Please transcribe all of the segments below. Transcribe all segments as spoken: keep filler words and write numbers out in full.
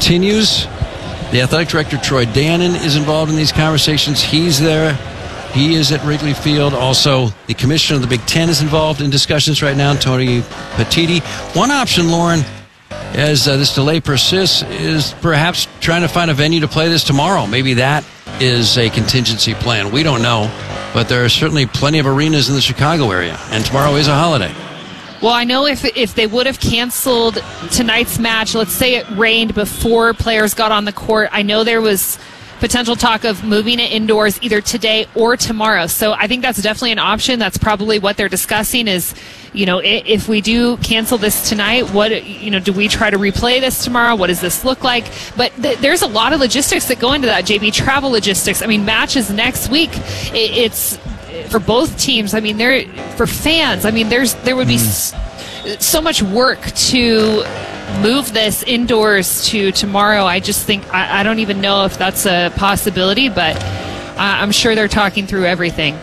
continues. The athletic director, Troy Dannon, is involved in these conversations. He's there. He is at Wrigley Field. Also, the commissioner of the Big Ten is involved in discussions right now, Tony Petitti. One option, Lauren, as uh, this delay persists, is perhaps trying to find a venue to play this tomorrow. Maybe that is a contingency plan. We don't know, but there are certainly plenty of arenas in the Chicago area, and tomorrow is a holiday. Well, I know if if they would have canceled tonight's match, let's say it rained before players got on the court, I know there was potential talk of moving it indoors either today or tomorrow. So I think that's definitely an option. That's probably what they're discussing is, you know, if we do cancel this tonight, what, you know, do we try to replay this tomorrow? What does this look like? But th- there's a lot of logistics that go into that, J B. Travel logistics. I mean, matches next week, it, it's for both teams. I mean, there for fans. I mean, there's there would be s- so much work to move this indoors to tomorrow. I just think I, I don't even know if that's a possibility, but uh, I'm sure they're talking through everything.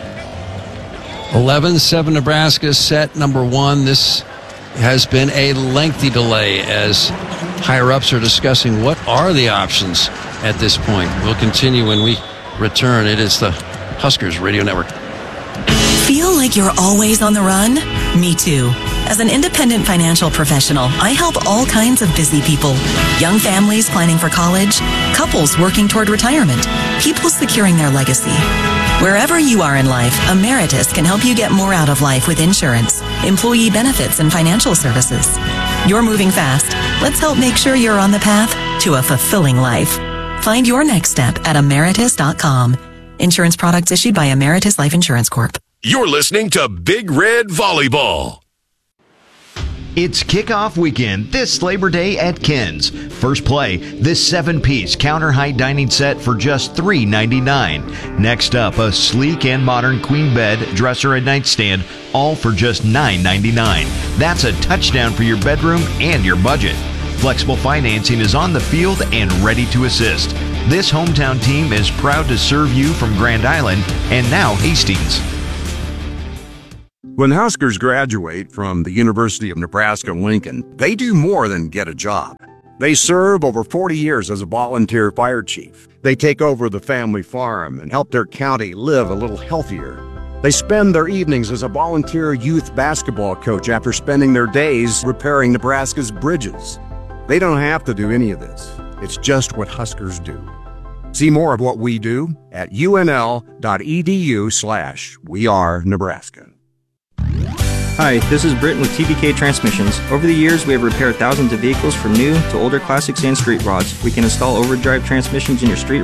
eleven seven Nebraska set number one. This has been a lengthy delay as higher-ups are discussing what are the options at this point. We'll continue when we return. It is the Huskers Radio Network. Feel like you're always on the run? Me too. As an independent financial professional, I help all kinds of busy people. Young families planning for college, couples working toward retirement, people securing their legacy. Wherever you are in life, Emeritus can help you get more out of life with insurance, employee benefits, and financial services. You're moving fast. Let's help make sure you're on the path to a fulfilling life. Find your next step at emeritus dot com. Insurance products issued by Emeritus Life Insurance Corp. You're listening to Big Red Volleyball. It's kickoff weekend this Labor Day at Ken's. First play, this seven-piece counter-height dining set for just three ninety-nine. Next up, a sleek and modern queen bed, dresser, and nightstand, all for just nine ninety-nine. That's a touchdown for your bedroom and your budget. Flexible financing is on the field and ready to assist. This hometown team is proud to serve you from Grand Island and now Hastings. When Huskers graduate from the University of Nebraska-Lincoln, they do more than get a job. They serve over forty years as a volunteer fire chief. They take over the family farm and help their county live a little healthier. They spend their evenings as a volunteer youth basketball coach after spending their days repairing Nebraska's bridges. They don't have to do any of this. It's just what Huskers do. See more of what we do at unl.edu slash we are Nebraska. Hi, this is Britton with T B K Transmissions. Over the years, we have repaired thousands of vehicles from new to older classics and street rods. We can install overdrive transmissions in your street